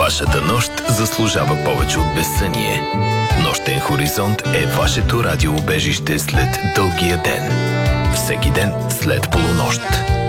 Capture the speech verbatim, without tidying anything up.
Вашата нощ заслужава повече от безсъние. Нощен хоризонт е вашето радиоубежище след дългия ден. Всеки ден след полунощ.